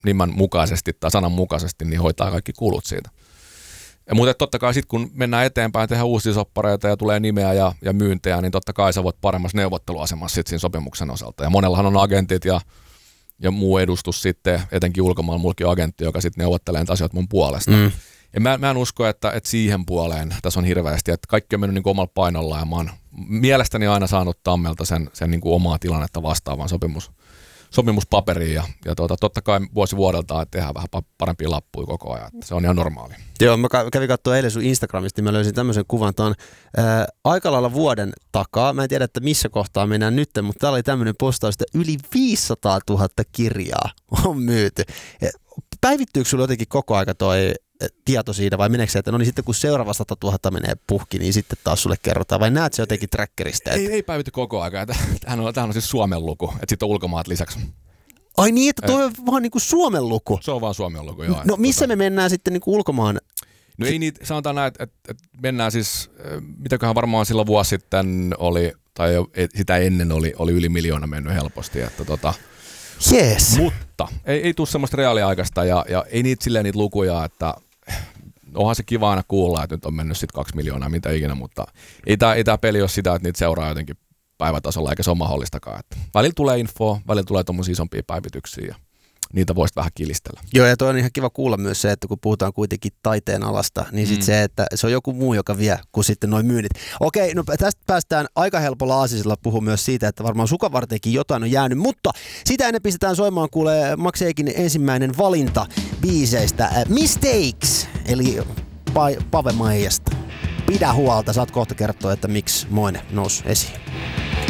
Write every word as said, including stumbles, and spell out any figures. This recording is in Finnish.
nimen mukaisesti tai sanan mukaisesti, niin hoitaa kaikki kulut siitä. Ja mutta totta kai sitten kun mennään eteenpäin, tehdään uusia soppareita ja tulee nimeä ja, ja myyntejä, niin totta kai sä voit paremmassa neuvotteluasemassa sit siinä sopimuksen osalta. Ja monellahan on agentit ja, ja muu edustus sitten, etenkin ulkomailla mullakin on agentti, joka sitten neuvottelee asioita mun puolesta. Mm. Ja mä, mä en usko, että, että siihen puoleen tässä on hirveästi, että kaikki on mennyt niin kuin omalla painolla ja mä oon mielestäni aina saanut Tammelta sen, sen niin kuin omaa tilannetta vastaavan sopimus, sopimuspaperiin ja, ja tuota, totta kai vuosi vuodelta tehdään vähän parempia lappuja koko ajan, se on ihan normaali. Joo, mä kävin katsoa eilen sun Instagramista, mä löysin tämmöisen kuvan tuon ää, aika lailla vuoden takaa, mä en tiedä, että missä kohtaa mennään nyt, mutta täällä oli tämmöinen postaus, että yli viisisataatuhatta kirjaa on myyty. Päivittyykö sulla jotenkin koko aika toi tieto siitä vai meneekö se, että no niin sitten kun seuraava sata tuhatta menee puhki, niin sitten taas sulle kerrotaan vai näet se jotenkin trackerista? Ei, ei päivity koko aika. Tämähän on, tämähän on siis Suomen luku, että sitten on ulkomaat lisäksi. Ai niin, että toi on vaan niin kuin Suomen luku? Se on vaan Suomen luku, joo. No missä tota... me mennään sitten niin kuin ulkomaan? No ei niitä, sanotaan näin, että, että mennään siis, mitäköhän varmaan silloin vuosi sitten oli, tai sitä ennen oli, oli yli miljoona mennyt helposti, että tota... Yes. Mutta ei, ei tule semmoista reaaliaikaista ja, ja ei niitä silleen niitä lukuja, että onhan se kiva aina kuulla, että nyt on mennyt sitten kaksi miljoonaa, mitä ikinä, mutta ei tämä ei peli ole sitä, että niitä seuraa jotenkin päivätasolla, eikä se ole mahdollistakaan. Että välillä tulee infoa, välillä tulee tuommoisia isompia päivityksiä ja niitä voisi vähän kilistellä. Joo, ja toi on ihan kiva kuulla myös se, että kun puhutaan kuitenkin taiteen alasta, niin sitten mm. se, että se on joku muu, joka vie, kuin sitten noin myynnit. Okei, no tästä päästään aika helpolla aasisella puhua myös siitä, että varmaan sukavarteenkin jotain on jäänyt, mutta sitä ennen pistetään soimaan kuulee Max Eikin ensimmäinen valinta biiseistä. Mistakes, eli pa- Pave Maijasta. Pidä huolta, saat kohta kertoa, että miksi Moine nousi esiin.